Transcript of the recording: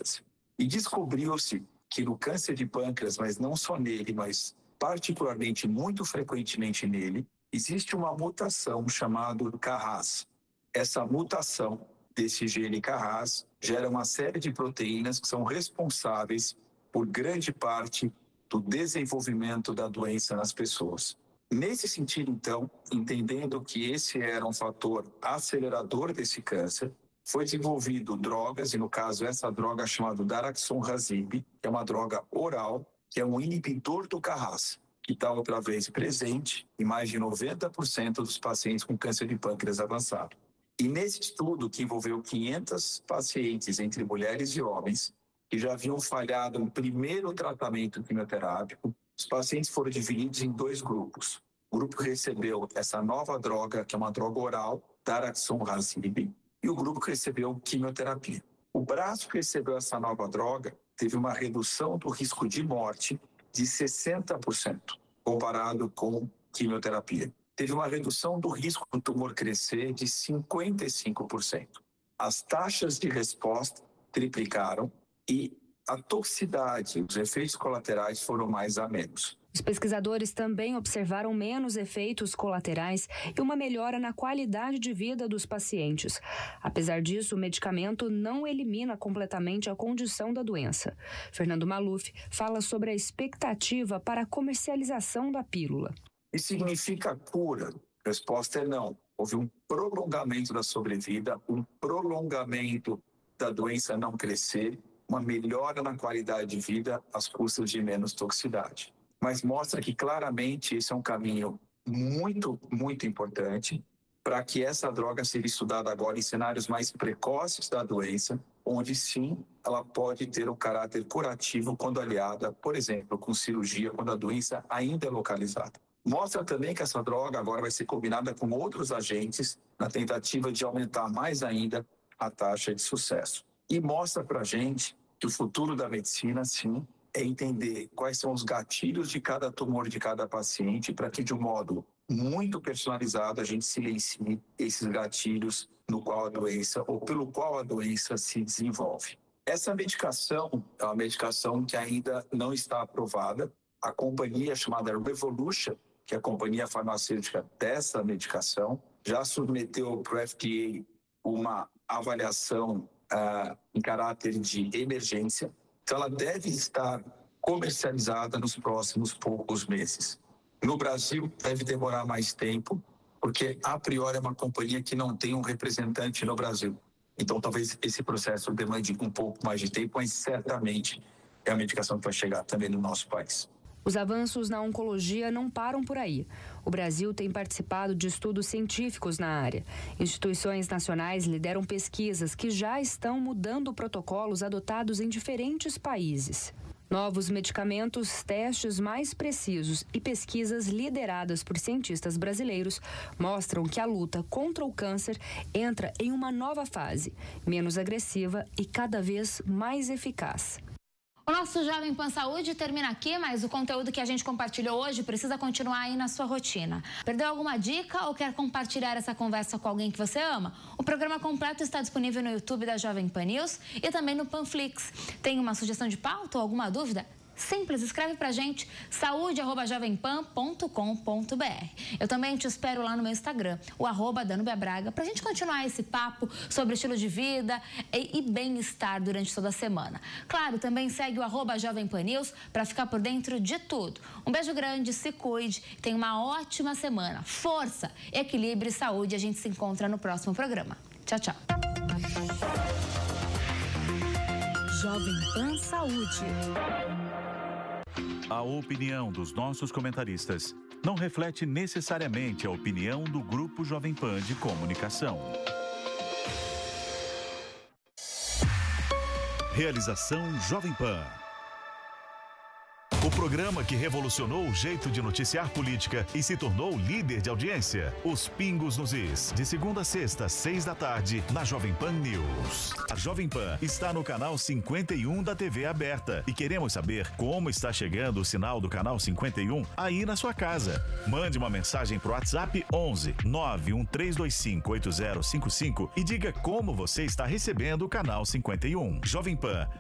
metástase. E descobriu-se que no câncer de pâncreas, mas não só nele, mas particularmente muito frequentemente nele, existe uma mutação chamada Carras. Essa mutação desse gene Carras gera uma série de proteínas que são responsáveis por grande parte do desenvolvimento da doença nas pessoas. Nesse sentido, então, entendendo que esse era um fator acelerador desse câncer, foi desenvolvido drogas, e no caso essa droga chamada Daraxonrasib, que é uma droga oral, que é um inibidor do Carras, que está outra vez presente em mais de 90% dos pacientes com câncer de pâncreas avançado. E nesse estudo, que envolveu 500 pacientes entre mulheres e homens, que já haviam falhado no primeiro tratamento quimioterápico, os pacientes foram divididos em 2 grupos. O grupo que recebeu essa nova droga, que é uma droga oral, Daraxonrasib, e o grupo que recebeu quimioterapia. O braço que recebeu essa nova droga teve uma redução do risco de morte de 60%, comparado com quimioterapia. Teve uma redução do risco do tumor crescer de 55%. As taxas de resposta triplicaram e a toxicidade, os efeitos colaterais foram mais a menos. Os pesquisadores também observaram menos efeitos colaterais e uma melhora na qualidade de vida dos pacientes. Apesar disso, o medicamento não elimina completamente a condição da doença. Fernando Maluf fala sobre a expectativa para a comercialização da pílula. Isso significa cura? A resposta é não. Houve um prolongamento da sobrevida, um prolongamento da doença não crescer, uma melhora na qualidade de vida às custas de menos toxicidade. Mas mostra que claramente esse é um caminho muito, muito importante para que essa droga seja estudada agora em cenários mais precoces da doença, onde sim ela pode ter um caráter curativo quando aliada, por exemplo, com cirurgia, quando a doença ainda é localizada. Mostra também que essa droga agora vai ser combinada com outros agentes na tentativa de aumentar mais ainda a taxa de sucesso. E mostra para a gente que o futuro da medicina, sim, é entender quais são os gatilhos de cada tumor de cada paciente para que, de um modo muito personalizado, a gente silencie esses gatilhos no qual a doença ou pelo qual a doença se desenvolve. Essa medicação é uma medicação que ainda não está aprovada. A companhia chamada Revolution, que é a companhia farmacêutica dessa medicação, já submeteu para o FDA uma avaliação em caráter de emergência. Então, ela deve estar comercializada nos próximos poucos meses. No Brasil, deve demorar mais tempo, porque, a priori, é uma companhia que não tem um representante no Brasil. Então, talvez esse processo demande um pouco mais de tempo, mas certamente é a medicação que vai chegar também no nosso país. Os avanços na oncologia não param por aí. O Brasil tem participado de estudos científicos na área. Instituições nacionais lideram pesquisas que já estão mudando protocolos adotados em diferentes países. Novos medicamentos, testes mais precisos e pesquisas lideradas por cientistas brasileiros mostram que a luta contra o câncer entra em uma nova fase, menos agressiva e cada vez mais eficaz. O nosso Jovem Pan Saúde termina aqui, mas o conteúdo que a gente compartilhou hoje precisa continuar aí na sua rotina. Perdeu alguma dica ou quer compartilhar essa conversa com alguém que você ama? O programa completo está disponível no YouTube da Jovem Pan News e também no Panflix. Tem uma sugestão de pauta ou alguma dúvida? Simples, escreve pra gente, saúde@jovempan.com.br. Eu também te espero lá no meu Instagram, o @danubiabraga, pra gente continuar esse papo sobre estilo de vida e bem-estar durante toda a semana. Claro, também segue o @jovempannews pra ficar por dentro de tudo. Um beijo grande, se cuide, tenha uma ótima semana. Força, equilíbrio e saúde. A gente se encontra no próximo programa. Tchau, tchau. Jovem Pan Saúde. A opinião dos nossos comentaristas não reflete necessariamente a opinião do Grupo Jovem Pan de Comunicação. Realização Jovem Pan. O programa que revolucionou o jeito de noticiar política e se tornou líder de audiência. Os Pingos nos Is, de segunda a sexta, 6 da tarde, na Jovem Pan News. A Jovem Pan está no canal 51 da TV aberta e queremos saber como está chegando o sinal do canal 51 aí na sua casa. Mande uma mensagem pro WhatsApp 11 91325 8055 e diga como você está recebendo o canal 51. Jovem Pan,